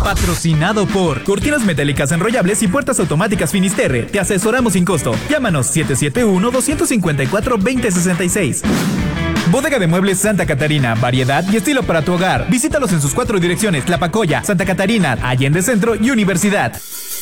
Patrocinado por Cortinas Metálicas Enrollables y Puertas Automáticas Finisterre. Te asesoramos sin costo. Llámanos 771-254-2066. Bodega de Muebles Santa Catarina, variedad y estilo para tu hogar. Visítalos en sus 4 direcciones: Tlapacoya, Santa Catarina, Allende Centro y Universidad.